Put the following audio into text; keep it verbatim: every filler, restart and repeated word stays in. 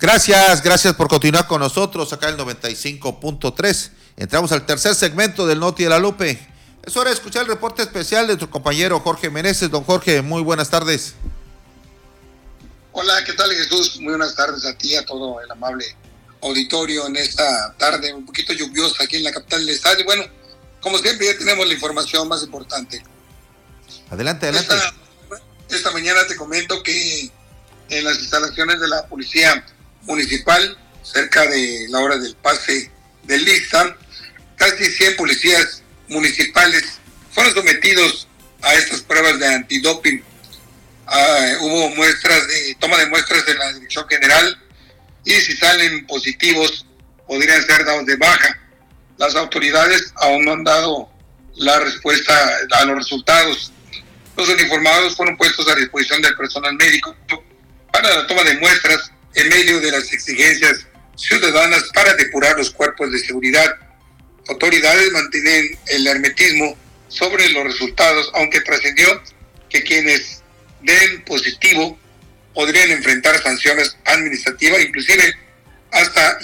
Gracias, gracias por continuar con nosotros acá en el noventa y cinco punto tres. Entramos al tercer segmento del Noti de la Lupe. Es hora de escuchar el reporte especial de nuestro compañero Jorge Meneses. Don Jorge, muy buenas tardes. Hola, ¿qué tal, Jesús? Muy buenas tardes a ti y a todo el amable auditorio en esta tarde un poquito lluviosa aquí en la capital del estado. Y bueno, como siempre ya tenemos la información más importante. Adelante, adelante. Esta, esta mañana te comento que en las instalaciones de la Policía Municipal, cerca de la hora del pase de lista, casi cien policías municipales fueron sometidos a estas pruebas de antidoping. Uh, hubo muestras de toma de muestras de la Dirección General y si salen positivos podrían ser dados de baja. Las autoridades aún no han dado la respuesta a los resultados. Los uniformados fueron puestos a disposición del personal médico para la toma de muestras en medio de las exigencias ciudadanas para depurar los cuerpos de seguridad. Autoridades mantienen el hermetismo sobre los resultados, aunque trascendió que quienes den positivo podrían enfrentar sanciones administrativas, inclusive hasta